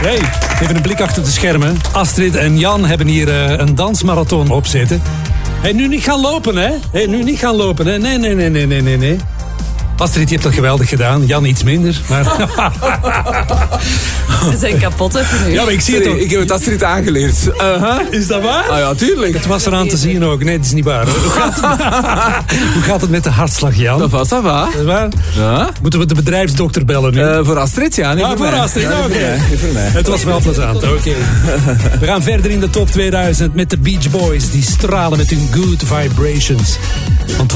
Hey, even een blik achter de schermen. Astrid en Jan hebben hier een dansmarathon opzitten. Hey, nu niet gaan lopen, hè? Hey, nu niet gaan lopen, hè? Nee. Astrid, je hebt dat geweldig gedaan. Jan iets minder, maar... We zijn kapot even nu. Ja, maar ik zie het ook. Ik heb het Astrid aangeleerd. Is dat waar? Ah ja, tuurlijk. Het was eraan te zien ook. Nee, dat is niet waar. Hoe gaat het met de hartslag, Jan? Dat was dat waar. Dat is waar? Ja? Moeten we de bedrijfsdokter bellen nu? Voor Astrid, ja. Niet voor mij. Astrid, Ja, oké. niet voor mij. Het was wel plezant, oké. We gaan verder in de top 2000 met de Beach Boys. Die stralen met hun good vibrations. Want